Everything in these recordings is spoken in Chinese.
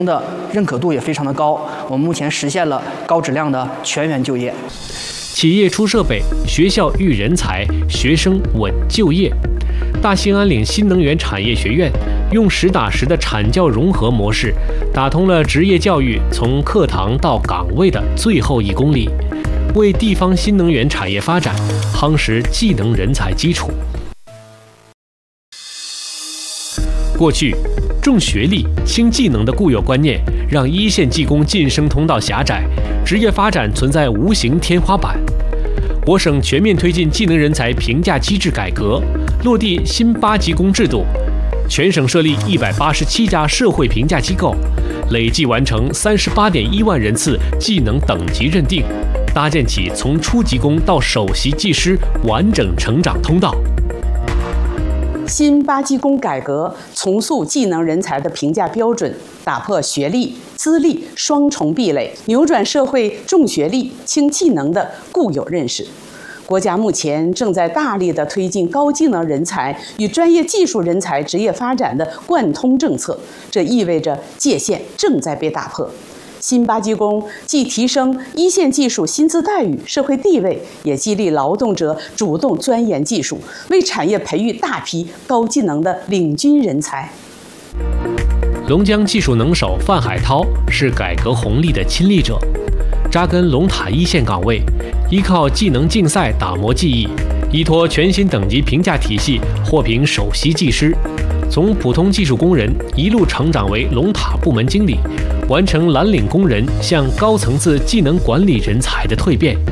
的认可度也非常的高，我们目前实现了高质量的全员就业。 企业出设备，学校育人才，学生稳就业。大兴安岭新能源产业学院用实打实的产教融合模式，打通了职业教育从课堂到岗位的最后1公里，为地方新能源产业发展夯实技能人才基础。过去，重学历轻技能的固有观念，让一线技工晋升通道狭窄，职业发展存在无形天花板。我省全面推进技能人才评价机制改革，落地新8级工制度，全省设立187家社会评价机构，累计完成38.1万人次技能等级认定，搭建起从初级工到首席技师完整成长通道。 新8级工改革重塑技能人才的评价标准，打破学历、资历双重壁垒，扭转社会重学历、轻技能的固有认识。国家目前正在大力地推进高技能人才与专业技术人才职业发展的贯通政策，这意味着界限正在被打破。新8级工既提升一线技术薪资待遇、社会地位，也激励劳动者主动钻研技术，为产业培育大批高技能的领军人才。 龙江技术能手范海涛是改革红利的亲历者，扎根龙塔一线岗位，依靠技能竞赛打磨技艺，依托全新等级评价体系获评首席技师，从普通技术工人一路成长为龙塔部门经理，完成蓝领工人向高层次技能管理人才的蜕变。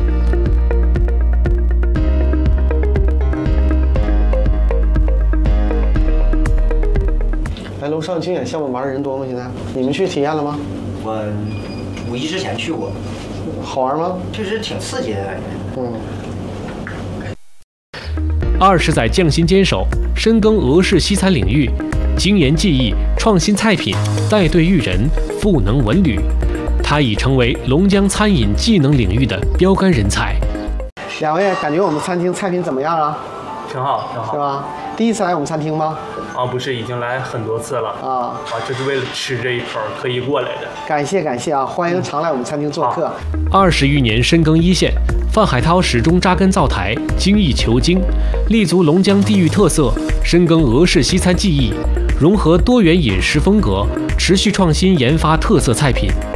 来楼上竞演项目玩的人多吗？现在你们去体验了吗？ 我5一之前去过。 好玩吗？ 确实挺刺激的感觉。20载匠心坚守，深耕俄式西餐领域，精研技艺，创新菜品，带队育人，赋能文旅，他已成为龙江餐饮技能领域的标杆人才。 2位感觉我们餐厅菜品怎么样啊？ 挺好，挺好， 是吧？第一次来我们餐厅吗？ 啊，不是，已经来很多次了啊！就是为了吃这一口特意过来的。 感谢感谢啊！欢迎常来我们餐厅做客。 20余年深耕一线，范海涛始终扎根灶台，精益求精，立足龙江地域特色，深耕俄式西餐技艺，融合多元饮食风格，持续创新研发特色菜品，